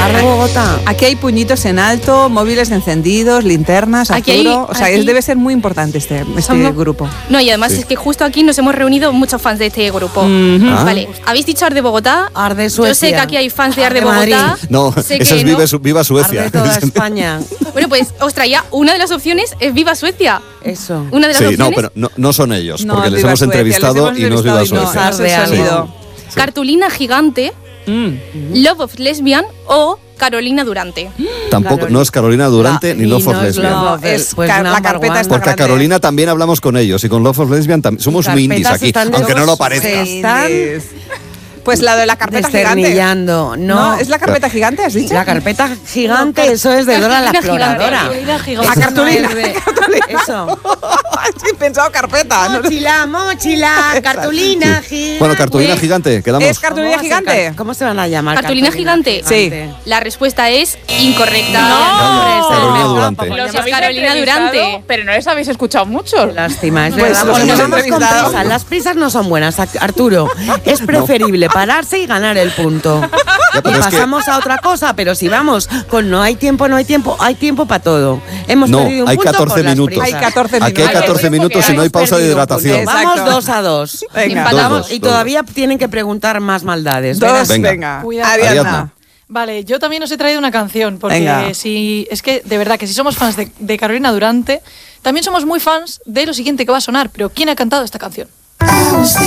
Arde Bogotá. Aquí hay puñitos en alto, móviles encendidos, linternas, Arturo. O sea, debe ser muy importante este grupo. No, y además es que justo aquí nos hemos reunido muchos fans de este grupo. Vale, habéis dicho Arde Bogotá. Arde Suecia. Yo sé que aquí hay fans de Arde Bogotá. No, eso es Viva Suecia. Arde toda España. Bueno, pues os traía una de las opciones, es Viva Suecia. Eso. Una de las opciones. No, pero no son ellos, porque les hemos entrevistado y no es Viva Suecia. Cartulina Gigante, Love of Lesbian o Carolina Durante. Tampoco, no es Carolina Durante ni Love of Lesbian. Es la carpeta está porque a Carolina también hablamos con ellos y con Love of Lesbian también. Somos muy indies aquí, aunque no lo parezca. Pues la de la carpeta gigante. No, ¿es la carpeta gigante, has dicho? La carpeta gigante, eso es de Dora la Exploradora. La cartulina. Eso. Sí, he pensado carpeta. Mochila, cartulina gigante. Bueno, cartulina gigante, quedamos. ¿Es cartulina gigante? ¿Cómo se van a llamar? ¿Cartulina gigante? Sí. La respuesta es incorrecta. Carolina Durante. Carolina Durante. Pero no les habéis escuchado mucho. Lástima, es pues verdad. los hemos Vamos con entrevistado. prisa. Las prisas no son buenas, Arturo. Es preferible pararse y ganar el punto. Ya, Y pasamos a otra cosa, pero si vamos con no hay tiempo, hay tiempo para todo. Hemos perdido un hay punto 14 por las minutos. prisas. Hay 14 minutos. Aquí hay 14 minutos y no hay pausa de hidratación. Vamos 2-2. Venga. Empatamos y Dos. todavía tienen que preguntar más maldades. Venga. Cuidado. Ariadna. Ariadna. Vale, yo también os he traído una canción, porque Venga. es que de verdad que si somos fans de Carolina Durante, también somos muy fans de lo siguiente que va a sonar, pero ¿quién ha cantado esta canción? Vamos